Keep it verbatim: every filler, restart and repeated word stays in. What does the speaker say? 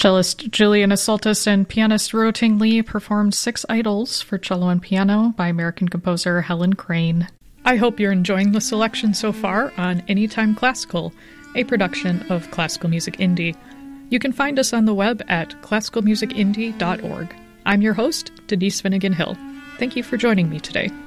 Cellist Jillian Assaltis and pianist Ruo Ting Lee performed Six Idols for cello and piano by American composer Helen Crane. I hope you're enjoying the selection so far on Anytime Classical, a production of Classical Music Indie. You can find us on the web at classical music indie dot org. I'm your host, Denise Finnegan Hill. Thank you for joining me today.